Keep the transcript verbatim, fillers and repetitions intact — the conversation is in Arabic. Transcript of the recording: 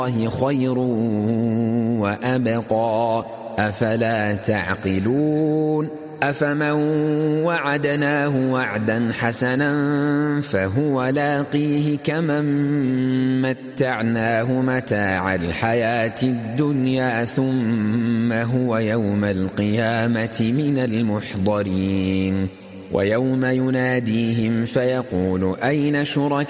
الله خير وأبقى أفلا تعقلون أفمن وعدناه وعدا حسنا فهو لاقيه كمن متعناه متاع الحياة الدنيا ثم هو يوم القيامة من المحضرين ويوم يناديهم فيقول أين شركائي